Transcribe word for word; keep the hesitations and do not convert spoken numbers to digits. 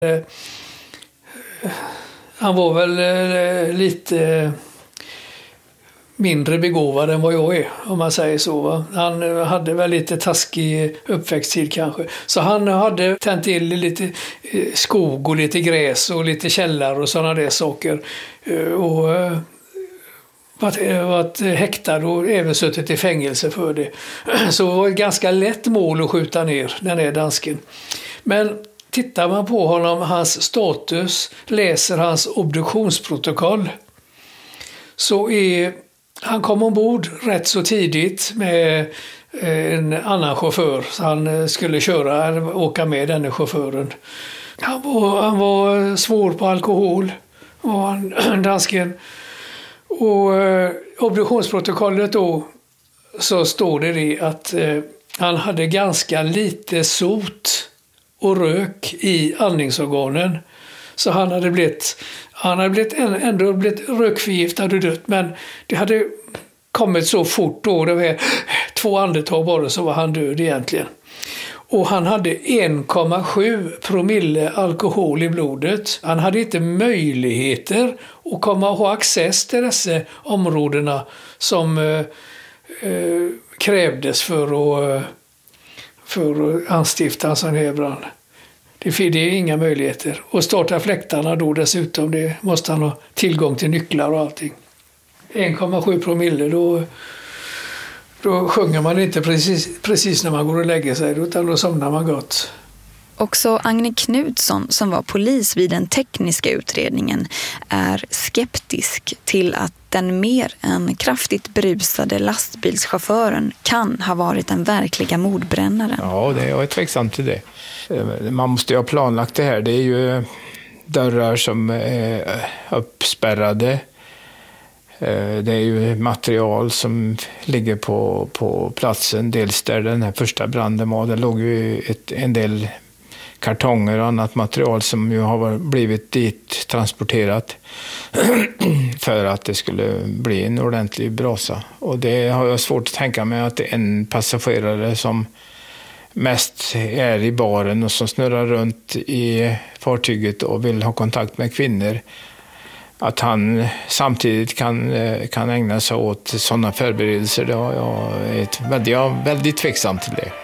Han var väl lite mindre begåvad än vad jag är, om man säger så. Va? Han hade väl lite taskig uppväxttid kanske. Så han hade tänt till lite skog och lite gräs och lite källare och sådana där saker. Och varit, varit häktad och även suttit i fängelse för det. Så det var ett ganska lätt mål att skjuta ner den här dansken. Men tittar man på honom, hans status, läser hans obduktionsprotokoll, så är han kom ombord rätt så tidigt med en annan chaufför. Så han skulle köra, åka med den chauffören. Han var, han var svår på alkohol, var han, dansken. Och eh, obduktionsprotokollet då, så står det, det att eh, han hade ganska lite sot och rök i andningsorganen. Så han hade blivit, han hade blivit ändå blivit rökförgiftad och dött, men det hade kommit så fort då, det var två andetag bara, så var han död egentligen. Och han hade en komma sju promille alkohol i blodet. Han hade inte möjligheter att komma och ha access till dessa områdena som eh, eh, krävdes för att, för att anstifta en sån här brand. Det, det är inga möjligheter. Och starta fläktarna då dessutom, det måste han ha tillgång till nycklar och allting. en komma sju promille, då, då sjunger man inte precis, precis när man går och lägger sig, utan då somnar man gott. Också Agne Knutsson, som var polis vid den tekniska utredningen, är skeptisk till att den mer än kraftigt brusade lastbilschauffören kan ha varit den verkliga mordbrännaren. Ja, det är jag tveksam till det. Man måste ju ha planlagt det här. Det är ju dörrar som är uppspärrade. Det är ju material som ligger på, på platsen. Dels där den här första branden var. Det låg ju ett, en del kartonger och annat material som ju har blivit dit transporterat för att det skulle bli en ordentlig brasa. Och det har jag svårt att tänka mig att en passagerare som mest är i baren och som snurrar runt i fartyget och vill ha kontakt med kvinnor, att han samtidigt kan, kan ägna sig åt sådana förberedelser. Det har jag ett väldigt, väldigt tveksam till det.